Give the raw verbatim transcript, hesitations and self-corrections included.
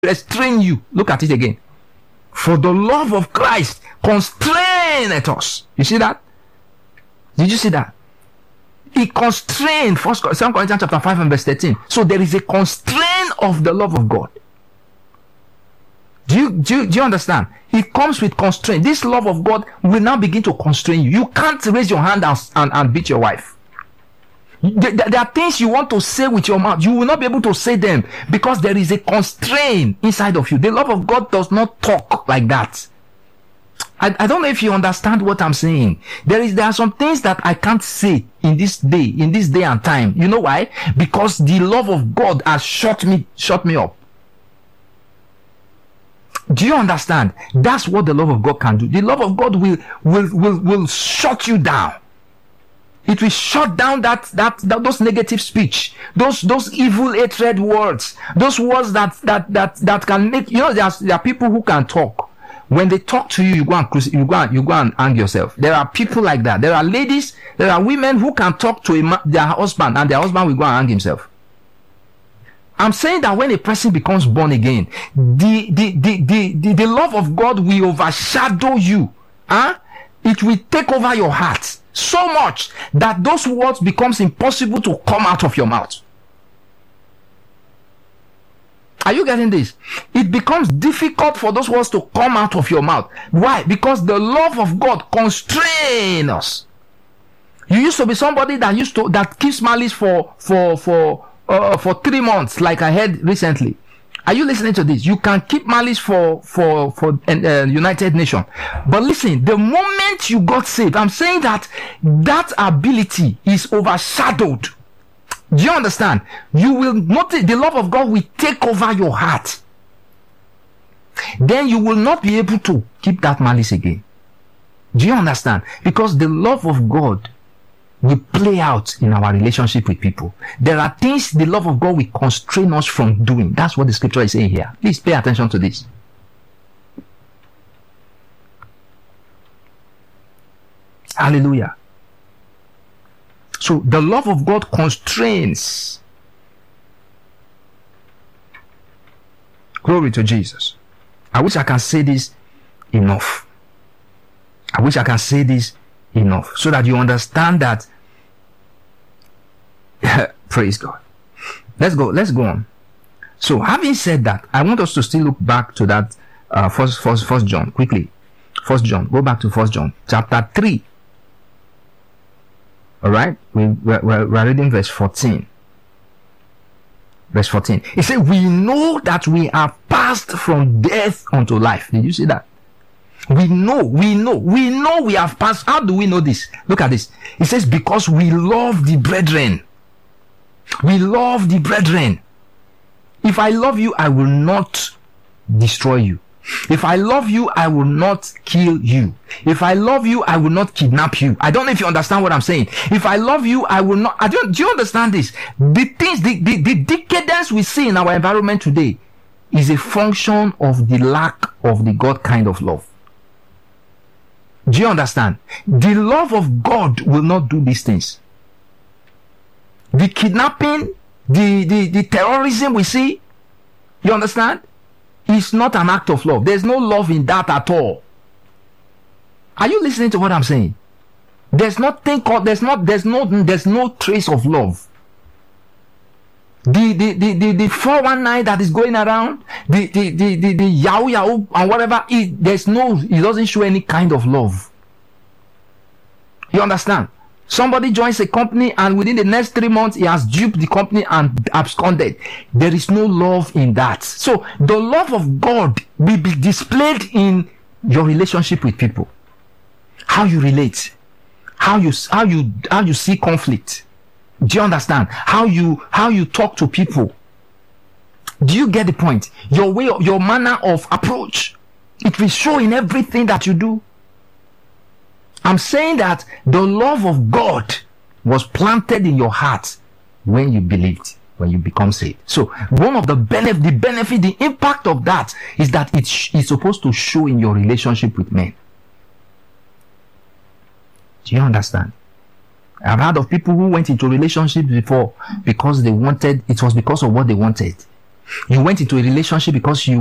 restrain you. Look at it again. For the love of Christ constraineth us. You see that? Did you see that? He constrained. First Second Corinthians chapter five and verse thirteen. So there is a constraint of the love of God. Do you, do you, do you understand? It comes with constraint. This love of God will now begin to constrain you. You can't raise your hand and, and, and beat your wife. There, there are things you want to say with your mouth. You will not be able to say them because there is a constraint inside of you. The love of God does not talk like that. I, I don't know if you understand what I'm saying. There is there are some things that I can't say in this day, in this day and time. You know why? Because the love of God has shut me, shut me up. Do you understand? That's what the love of God can do. The love of God will will will, will shut you down. It will shut down that, that that those negative speech, those those evil hatred words, those words that that that that can make, you know, there are, there are people who can talk. When they talk to you, you go and you go and you go and hang yourself. There are people like that. There are ladies, there are women who can talk to a man, their husband, and their husband will go and hang himself. I'm saying that when a person becomes born again, the the the the, the, the love of God will overshadow you. Huh? It will take over your heart so much that those words becomes impossible to come out of your mouth. Are you getting this? It becomes difficult for those words to come out of your mouth. Why? Because the love of God constrains us. You used to be somebody that used to that keeps malice for for for uh, for three months, like I heard recently. Are you listening to this? You can keep malice for for for uh, United Nations, but listen. The moment you got saved, I'm saying that that ability is overshadowed. Do you understand? You will notice the love of God will take over your heart. Then you will not be able to keep that malice again. Do you understand? Because the love of God will play out in our relationship with people. There are things the love of God will constrain us from doing. That's what the scripture is saying here. Please pay attention to this. Hallelujah. So the love of God constrains. Glory to Jesus. I wish I can say this enough. I wish I can say this enough so that you understand that. Praise God. Let's go. Let's go on. So, having said that, I want us to still look back to that uh, first, first, first John quickly. First John. Go back to First John, chapter three. All right, we we're, we're reading verse fourteen. Verse fourteen. It says, "We know that we are passed from death unto life." Did you see that? We know, we know, we know we have passed. How do we know this? Look at this. It says, "Because we love the brethren." We love the brethren. If I love you, I will not destroy you. If I love you, I will not kill you. If I love you, I will not kidnap you. I don't know if you understand what I'm saying. If I love you, I will not. I don't. Do you understand this? The things, the, the, the decadence we see in our environment today is a function of the lack of the God kind of love. Do you understand? The love of God will not do these things. The kidnapping, the, the, the terrorism we see, you understand? It's not an act of love. There's no love in that at all. Are you listening to what I'm saying? There's nothing called, there's not, there's no, there's no trace of love. The, the, the, the, the four one nine that is going around, the, the, the, the, the yahoo yahoo and whatever, it, there's no, it doesn't show any kind of love. You understand? Somebody joins a company and within the next three months, he has duped the company and absconded. There is no love in that. So the love of God will be displayed in your relationship with people. How you relate, how you, how you, how you see conflict. Do you understand? How you, how you talk to people. Do you get the point? Your way, your manner of approach. It will show in everything that you do. I'm saying that the love of God was planted in your heart when you believed, when you become saved. So one of the benefit, the benefit, the impact of that is that it sh- is supposed to show in your relationship with men. Do you understand? I've heard of people who went into relationships before because they wanted, it was because of what they wanted. You went into a relationship because you